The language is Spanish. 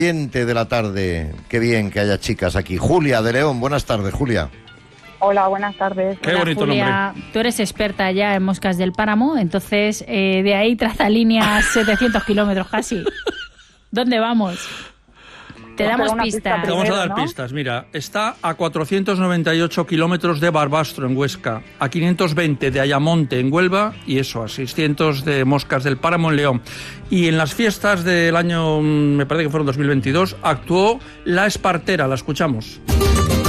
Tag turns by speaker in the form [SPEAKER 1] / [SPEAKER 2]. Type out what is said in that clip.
[SPEAKER 1] De la tarde, qué bien que haya chicas aquí. Julia de León, buenas tardes, Julia.
[SPEAKER 2] Hola, buenas tardes.
[SPEAKER 3] Qué
[SPEAKER 4] Hola,
[SPEAKER 3] bonito
[SPEAKER 4] Julia,
[SPEAKER 3] nombre.
[SPEAKER 4] tú eres experta ya en moscas del páramo, entonces de ahí traza líneas 700 kilómetros casi. ¿Dónde vamos? Te
[SPEAKER 2] Pero
[SPEAKER 4] damos
[SPEAKER 2] una pista
[SPEAKER 4] pistas.
[SPEAKER 3] Te vamos a
[SPEAKER 2] Primero,
[SPEAKER 3] dar
[SPEAKER 2] ¿no?
[SPEAKER 3] pistas. Mira, está a 498 kilómetros de Barbastro, en Huesca, a 520 de Ayamonte, en Huelva, y eso, a 600 de Moscas del Páramo, en León. Y en las fiestas del año, me parece que fueron 2022, actuó La Espartera. La escuchamos.